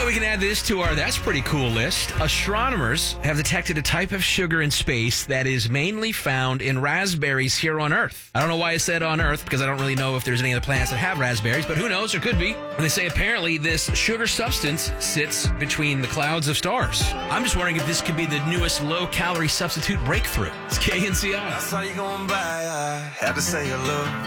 Well, we can add this to our That's Pretty Cool list. Astronomers have detected a type of sugar in space that is mainly found in raspberries here on Earth. I don't know why I said on Earth, because I don't really know if there's any other planets that have raspberries, but who knows? There could be. And they say apparently this sugar substance sits between the clouds of stars. I'm just wondering if this could be the newest low-calorie substitute breakthrough. It's KNCI. I saw you going by, I had to say hello.